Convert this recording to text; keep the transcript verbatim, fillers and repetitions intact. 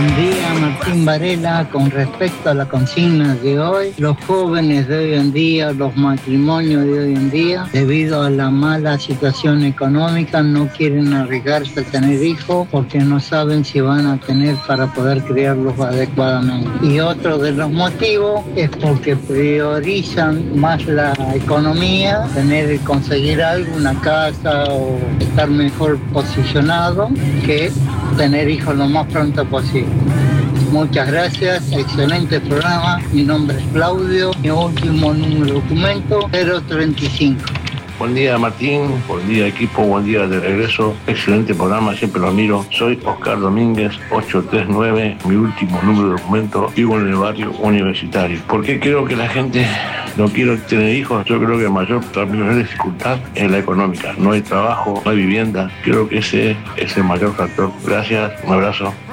Buen día, Martín Varela. Con respecto a la consigna de hoy, los jóvenes de hoy en día, los matrimonios de hoy en día, debido a la mala situación económica, no quieren arriesgarse a tener hijos porque no saben si van a tener para poder criarlos adecuadamente. Y otro de los motivos es porque priorizan más la economía, tener, conseguir algo, una casa o estar mejor posicionado, que tener hijos lo más pronto posible. Muchas gracias, excelente programa. Mi nombre es Claudio, mi último número de documento cero treinta y cinco. Buen día, Martín, buen día, equipo, buen día de regreso, excelente programa, siempre lo miro. Soy Oscar Domínguez, ochocientos treinta y nueve, mi último número de documento, vivo en el barrio universitario. ¿Por qué creo que la gente no quiere tener hijos? Yo creo que la mayor, la mayor dificultad es la económica, no hay trabajo, no hay vivienda, creo que ese es el mayor factor. Gracias, un abrazo.